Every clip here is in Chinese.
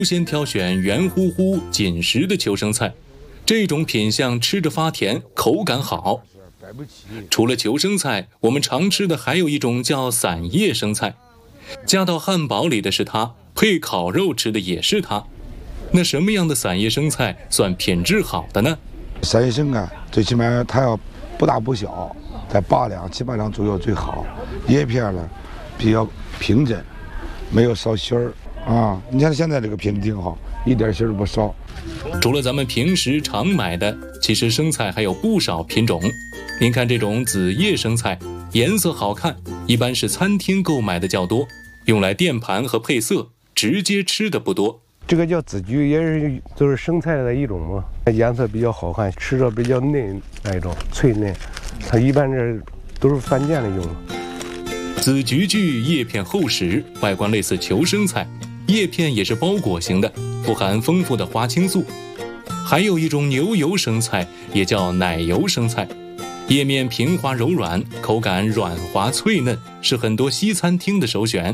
优先挑选圆乎乎、紧实的球生菜，这种品相吃着发甜，口感好。除了球生菜，我们常吃的还有一种叫散叶生菜，加到汉堡里的是它，配烤肉吃的也是它。那什么样的散叶生菜算品质好的呢？ 散叶生啊，最起码它要不大不小，在7、8两左右最好。叶片呢比较平整，没有少芯儿啊。你看现在这个品质挺好，一点芯儿都不少。 除了咱们平时常买的，其实生菜还有不少品种。您看这种紫叶生菜，颜色好看，一般是餐厅购买的较多，用来垫盘和配色，直接吃的不多。 这个叫紫菊，也是就是生菜的一种嘛，颜色比较好看，吃着比较嫩那一种脆嫩。它一般这都是饭店里用的。 紫菊苣叶片厚实，外观类似球生菜，叶片也是包裹型的，富含丰富的花青素。还有一种牛油生菜，也叫奶油生菜，叶面平滑柔软，口感软滑脆嫩，是很多西餐厅的首选。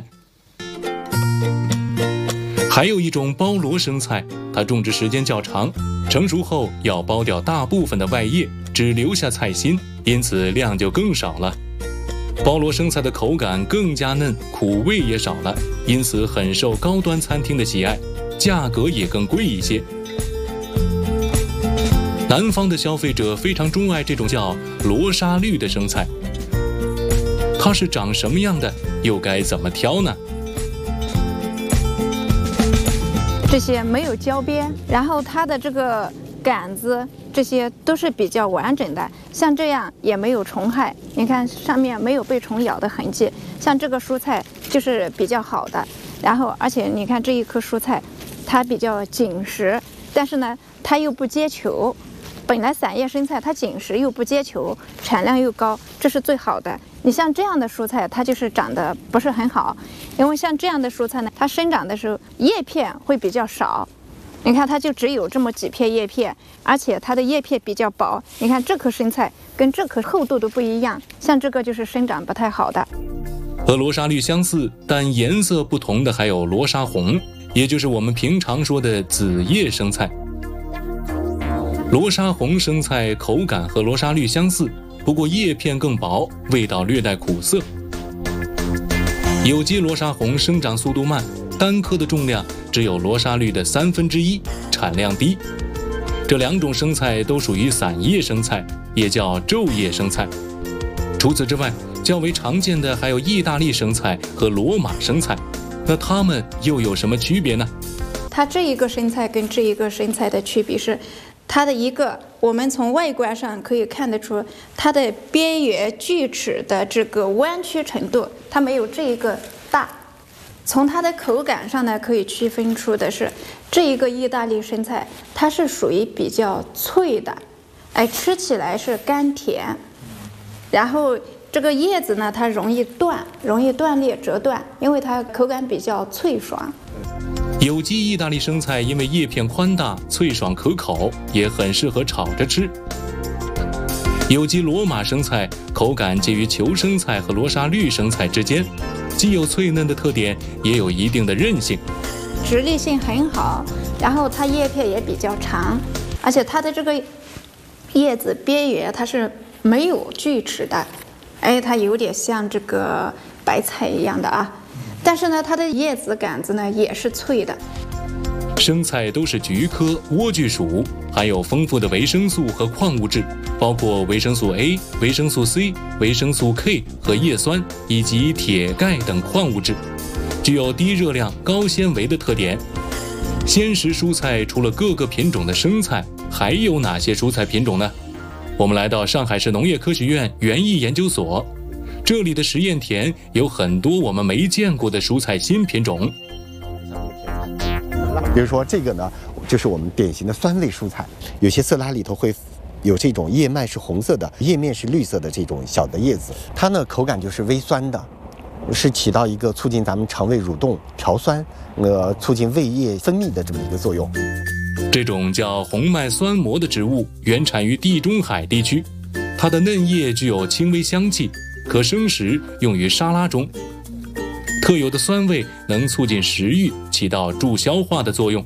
还有一种包罗生菜，它种植时间较长，成熟后要剥掉大部分的外叶，只留下菜心，因此量就更少了。包罗生菜的口感更加嫩，苦味也少了，因此很受高端餐厅的喜爱，价格也更贵一些。南方的消费者非常钟爱这种叫罗沙绿的生菜，它是长什么样的，又该怎么挑呢？ 这些没有焦边，然后它的这个杆子这些都是比较完整的，像这样也没有虫害，你看上面没有被虫咬的痕迹，像这个蔬菜就是比较好的。然后而且你看这一颗蔬菜，它比较紧实，但是呢它又不结球。本来散叶生菜它紧实又不结球，产量又高，这是最好的。你像这样的蔬菜，它就是长得不是很好，因为像这样的蔬菜呢，它生长的时候叶片会比较少。你看它就只有这么几片叶片，而且它的叶片比较薄。你看这颗生菜跟这颗厚度都不一样，像这个就是生长不太好的。 和罗沙绿相似，但颜色不同的还有罗沙红，也就是我们平常说的紫叶生菜。罗沙红生菜口感和罗沙绿相似，不过叶片更薄，味道略带苦涩。有机罗沙红生长速度慢，单颗的重量只有罗沙绿的1/3，产量低。这两种生菜都属于散叶生菜，也叫皱叶生菜。除此之外，较为常见的还有意大利生菜和罗马生菜，那它们又有什么区别呢？ 它这一个生菜跟这一个生菜的区别是，它的一个，我们从外观上可以看得出，它的边缘锯齿的这个弯曲程度，它没有这一个大。从它的口感上呢，可以区分出的是，这一个意大利生菜，它是属于比较脆的，吃起来是甘甜。然后这个叶子呢，它容易断裂折断，因为它口感比较脆爽。 有机意大利生菜因为叶片宽大、脆爽可口，也很适合炒着吃。有机罗马生菜口感介于球生菜和罗沙绿生菜之间，既有脆嫩的特点，也有一定的韧性， 直立性很好，然后它叶片也比较长，而且它的这个叶子边缘它是没有锯齿的，它有点像这个白菜一样的啊。但是呢，它的叶子杆子呢也是脆的。 生菜都是菊科莴苣属，含有丰富的维生素和矿物质，包括维生素 A、维生素 C、维生素 K 和叶酸以及铁、钙等矿物质，具有低热量、高纤维的特点。鲜食蔬菜除了各个品种的生菜，还有哪些蔬菜品种呢？我们来到上海市农业科学院园艺研究所，这里的实验田有很多我们没见过的蔬菜新品种。 比如说这个呢，就是我们典型的酸味蔬菜，有些色拉里头会有这种叶脉是红色的，叶面是绿色的这种小的叶子，它呢口感就是微酸的，是起到一个促进咱们肠胃蠕动、调酸，促进胃液分泌的这么一个作用。 这种叫红脉酸蘑的植物原产于地中海地区，它的嫩叶具有轻微香气，可生食，用于沙拉中。 特有的酸味能促进食欲，起到助消化的作用。